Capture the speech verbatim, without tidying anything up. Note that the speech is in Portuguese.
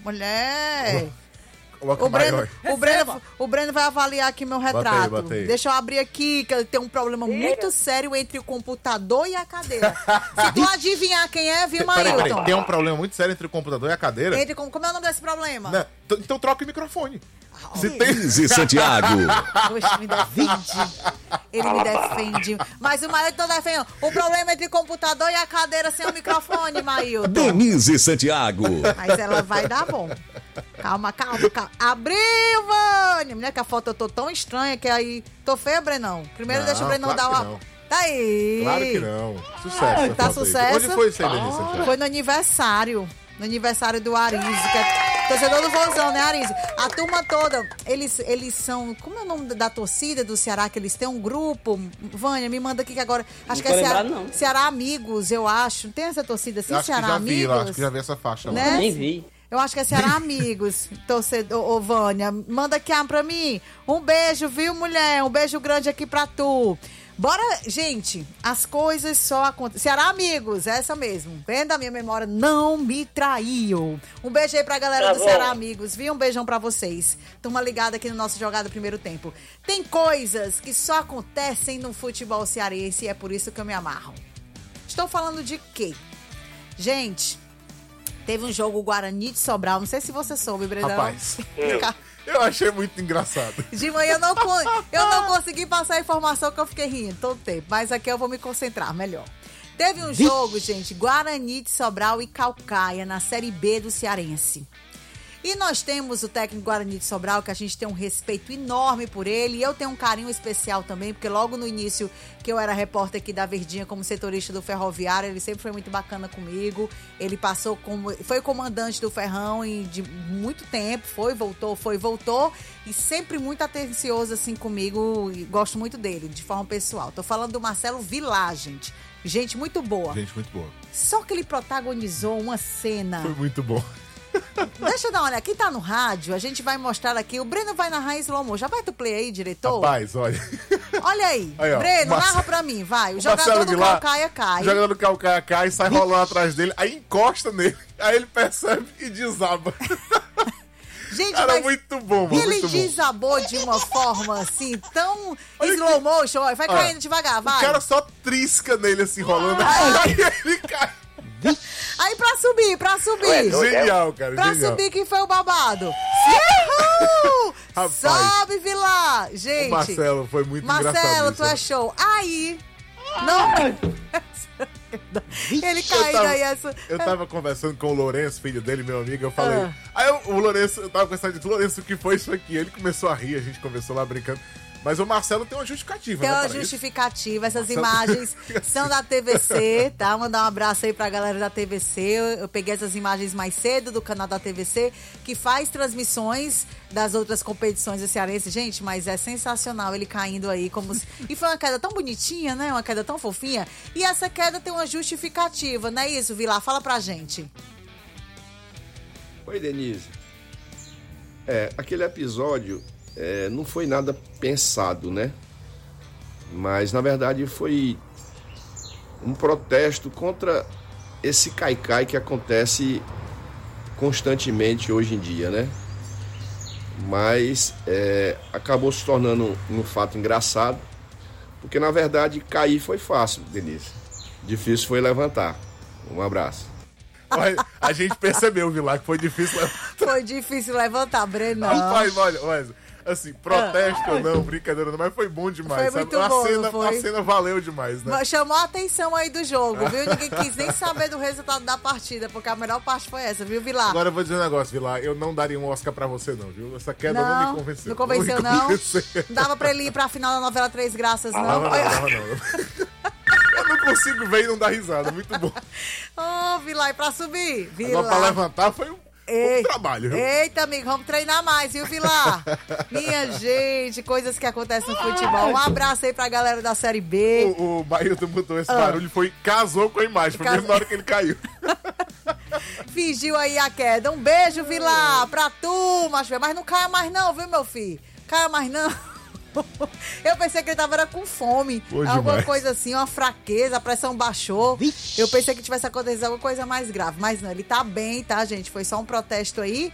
Mulher... Coloca O Breno, maior. o, Breno, o Breno vai avaliar aqui meu retrato. Bota aí, bota aí. Deixa eu abrir aqui, que tem um problema muito sério entre o computador e a cadeira. Se tu adivinhar quem é, viu, Peraí, Mailton? peraí, tem um problema muito sério entre o computador e a cadeira? Entre, como, como é o nome desse problema? Não, t- então troca o microfone. Se tem... Denise Santiago. Poxa, me defende. Ele me defende. Mas o Mailton tá defendendo. O problema é entre o computador e a cadeira sem o microfone, Mailton. Denise Santiago. Mas ela vai dar bom. Calma, calma, calma. Abriu, Vânia! Mulher, que a foto eu tô tão estranha que aí... Tô feia, Brenão? Primeiro Não, deixa o Brenão claro dar que uma... não. Tá aí. Claro que não. Sucesso. essa Tá foto aí. sucesso? Onde foi isso aí, Denise Santiago? Foi no aniversário. No aniversário do Arizio, que é torcedor do Vozão, né, Arizio? A turma toda, eles, eles são... Como é o nome da torcida do Ceará? Que eles têm um grupo. Vânia, me manda aqui que agora... Acho Não que é tô Ceará, lembrado, não. Ceará Amigos, eu acho. Tem essa torcida assim, Acho que Ceará já vi Amigos? lá, acho que já vi essa faixa lá. Né? Nem vi. Eu acho que é Ceará Amigos, torcedor, ô Vânia. Manda aqui ah, pra mim. Um beijo, viu, mulher? Um beijo grande aqui pra tu. Bora, gente, as coisas só acontecem. Ceará Amigos, essa mesmo. Vendo a minha memória, não me traiu. Um beijo aí pra galera Tá do bom. Ceará Amigos, viu? Um beijão pra vocês. Turma ligada aqui no nosso Jogada Primeiro Tempo. Tem coisas que só acontecem no futebol cearense e é por isso que eu me amarro. Estou falando de quê? Gente, teve um jogo Guarani de Sobral, não sei se você soube, Brenão. Rapaz, eu achei muito engraçado. De manhã eu não, con- eu não consegui passar a informação que eu fiquei rindo todo tempo, mas aqui eu vou me concentrar melhor. Teve um jogo, gente, Guarani de Sobral e Caucaia, na Série B do Cearense. E nós temos o técnico Guarani de Sobral, que a gente tem um respeito enorme por ele. E eu tenho um carinho especial também, porque logo no início que eu era repórter aqui da Verdinha como setorista do Ferroviário, ele sempre foi muito bacana comigo. Ele passou como... Foi comandante do Ferrão e de muito tempo. Foi, voltou, foi, voltou. E sempre muito atencioso assim comigo. E gosto muito dele, de forma pessoal. Tô falando do Marcelo Vilar, gente. Gente muito boa. Gente, muito boa. Só que ele protagonizou uma cena... Foi muito bom. Deixa eu dar uma olhada. Quem tá no rádio, a gente vai mostrar aqui. O Breno vai narrar em slow motion. Já vai tu play aí, diretor? Rapaz, olha. Olha aí. Aí, ó, Breno, Marcelo- narra pra mim, vai. O, O jogador Marcelo do Vilar, Calcaia cai. O jogador do Calcaia cai, sai rolando atrás dele, aí encosta nele. Aí ele percebe e desaba. Gente, Era mas muito bom, mano. ele Muito bom. desabou de uma forma assim, tão Olha slow que- motion. Olha, vai Olha, caindo devagar, vai. O cara só trisca nele assim, rolando. Aí ele cai. Aí pra subir, pra subir. Ué, doido. Genial, cara. Pra genial. subir, quem foi o babado? Uhul! Rapaz, Sobe, Vilar! Gente, O Marcelo foi muito Marcelo, engraçado. tu é show. Aí, não... Ele caindo tava- aí, essa... Eu tava conversando com o Lourenço, filho dele, meu amigo, eu falei. Ah. Aí eu- o Lourenço, eu tava conversando de Lourenço, o que foi isso aqui? Ele começou a rir, a gente conversou lá brincando. Mas o Marcelo tem uma justificativa, Tem né? uma para isso? justificativa, essas Marcelo- imagens são da T V C, tá? Mandar um abraço aí pra galera da T V C. Eu, eu peguei essas imagens mais cedo do canal da T V C, que faz transmissões das outras competições do Cearense. Gente, mas é sensacional ele caindo aí como se... E foi uma queda tão bonitinha, né? Uma queda tão fofinha. E essa queda tem uma justificativa, não é isso, Vilar? Fala pra gente. Oi, Denise. É, aquele episódio é, não foi nada pensado, né? Mas, na verdade, foi um protesto contra esse caicai que acontece constantemente hoje em dia, né? Mas é, acabou se tornando um, um fato engraçado, porque, na verdade, cair foi fácil, Denise. Difícil foi levantar. Um abraço. Mas a gente percebeu, Vilar, que foi difícil. Foi difícil levantar, Breno. Rapaz, olha, olha, assim, protesto ou não, brincadeira não, mas foi bom demais. Foi sabe? muito a, bom, cena, não foi? a cena valeu demais, né? Mas chamou a atenção aí do jogo, viu? Ninguém quis nem saber do resultado da partida, porque a melhor parte foi essa, viu, Vilar? Agora eu vou dizer um negócio, Vilar, eu não daria um Oscar pra você não, viu? Essa queda não, Não, me convenceu. não convenceu, me não? convenceu. Não dava pra ele ir pra final da novela Três Graças, não? Não, não, não, não, não. Eu não consigo ver e não dar risada, muito bom. Ô, Vilar, e pra subir? Vilar. Agora pra levantar foi um, Ei, um trabalho, viu? Eita, amigo, vamos treinar mais, viu, Vilar? Minha gente, coisas que acontecem no futebol. Um abraço aí pra galera da Série B. O, o Bailton botou esse Ah. barulho e foi, casou com a imagem, foi Cas- mesmo na hora que ele caiu. Fingiu aí a queda. Um beijo, Vilar, pra tu, macho. Mas não caia mais não, viu, meu filho? Caia mais não. Eu pensei que ele tava era com fome. Pô, alguma demais. coisa assim, uma fraqueza, a pressão baixou. Eu pensei que tivesse acontecido alguma coisa mais grave. Mas não, ele tá bem, tá, gente? Foi só um protesto aí.